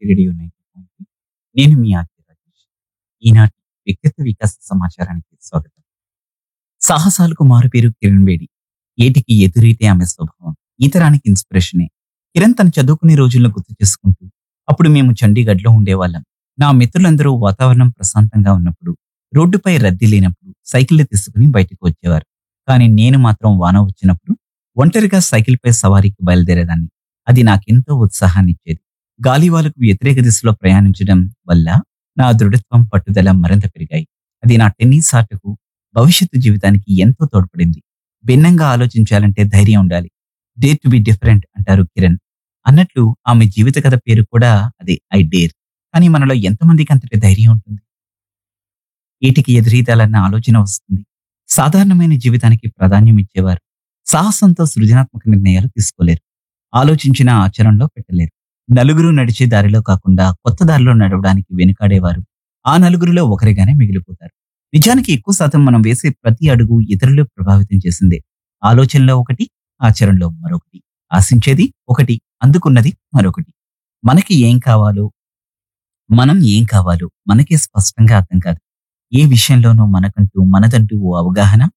Radio 90.3. నేను మీ RJ Rajesh. ఈనాటి వ్యక్తిత్వ వికాస సమాచారానికి స్వాగతం. సాహసాలకు మారుపేరు కిరణ్ బేడి. ఏటికి ఎదురీతే ఆమె స్వభావం. ఈ తరానికి ఇన్స్పిరేషనే. కిరణ్ తను చదువుకునే రోజులను గుర్తు చేసుకుంటూ, అప్పుడు మేము చండీగఢ్‌లో ఉండేవాళ్ళం. నా మిత్రులందరూ వాతావరణం ప్రశాంతంగా ఉన్నప్పుడు, రోడ్డుపై రద్దీ లేనప్పుడు సైకిళ్లు తీసుకుని బయటకు వచ్చేవారు. కానీ నేను మాత్రం వాన వచ్చినప్పుడు ఒంటరిగా సైకిల్‌పై సవారీకి బయలుదేరేదాన్ని. అది నాకెంతో ఉత్సాహాన్నిచ్చేది. గాలివాలకు వ్యతిరేక దిశలో ప్రయాణించడం వల్ల నా దృఢత్వం, పట్టుదల మరింత పెరిగాయి. అది నా టెన్నిస్ ఆటకు, భవిష్యత్తు జీవితానికి ఎంతో తోడ్పడింది. భిన్నంగా ఆలోచించాలంటే ధైర్యం ఉండాలి. డేర్ టు బి డిఫరెంట్ అంటారు కిరణ్. అన్నట్లు ఆమె జీవిత కథ పేరు కూడా అదే, ఐ డేర్. కానీ మనలో ఎంతమందికి అంతటి ధైర్యం ఉంటుంది? ఈటికి ఎదురీదాలన్న ఆలోచన వస్తుంది. సాధారణమైన జీవితానికి ప్రాధాన్యం ఇచ్చేవారు సాహసంతో సృజనాత్మక నిర్ణయాలు తీసుకోలేరు. ఆలోచించిన ఆచరణలో పెట్టలేరు. నలుగురు నడిచే దారిలో కాకుండా కొత్త దారిలో నడవడానికి వెనుకాడేవారు ఆ నలుగురిలో ఒకరిగానే మిగిలిపోతారు. నిజానికి ఎక్కువ శాతం మనం వేసే ప్రతి అడుగు ఇతరులు ప్రభావితం చేసిందే. ఆలోచనలో ఒకటి, ఆచరణలో మరొకటి. ఆశించేది ఒకటి, అందుకున్నది మరొకటి. మనకి ఏం కావాలో, మనం ఏం కావాలో మనకే స్పష్టంగా అర్థం కాదు. ఏ విషయంలోనూ మనదంటూ ఓ అవగాహన,